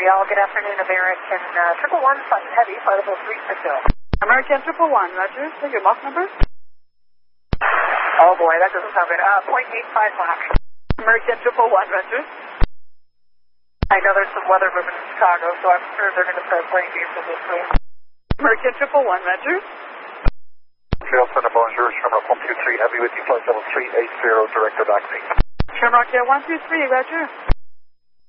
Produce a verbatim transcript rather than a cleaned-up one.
y'all. Good afternoon, American uh, Triple One, Sutton Heavy, flight level three six zero. American Triple One, Roger. Say your Mach number. Oh boy, that doesn't sound good. Uh, point eight five Mach. American Triple One, Roger. I know there's some weather movement in Chicago, so I'm sure they're going to start playing games with this way. American Triple One, Roger. Trail Center, bonjour, Shamrock one two three, heavy with you, flight level three eight zero, director back seat. Shamrock Air one two three, Roger.